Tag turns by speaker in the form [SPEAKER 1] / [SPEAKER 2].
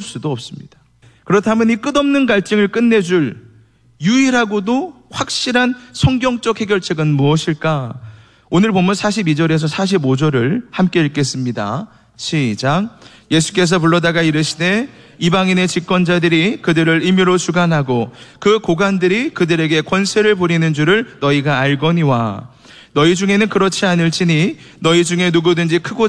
[SPEAKER 1] 수도 없습니다. 그렇다면 이 끝없는 갈증을 끝내줄 유일하고도 확실한 성경적 해결책은 무엇일까? 오늘 본문 42절에서 45절을 함께 읽겠습니다. 시작. 예수께서 불러다가 이르시되 이방인의 집권자들이 그들을 임의로 주관하고 그 고관들이 그들에게 권세를 부리는 줄을 너희가 알거니와 너희 중에는 그렇지 않을지니 너희 중에 누구든지 크고